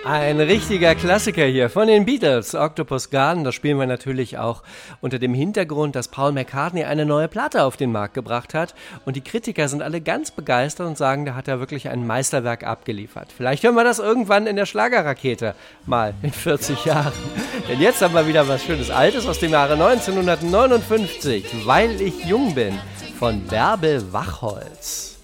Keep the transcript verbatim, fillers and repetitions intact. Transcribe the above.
Ein richtiger Klassiker hier von den Beatles, Octopus Garden. Das spielen wir natürlich auch unter dem Hintergrund, dass Paul McCartney eine neue Platte auf den Markt gebracht hat. Und die Kritiker sind alle ganz begeistert und sagen, da hat er wirklich ein Meisterwerk abgeliefert. Vielleicht hören wir das irgendwann in der Schlagerrakete mal in vierzig Jahren. Denn jetzt haben wir wieder was Schönes Altes aus dem Jahre neunzehnhundertneunundfünfzig. Weil ich jung bin, von Bärbel Wachholz.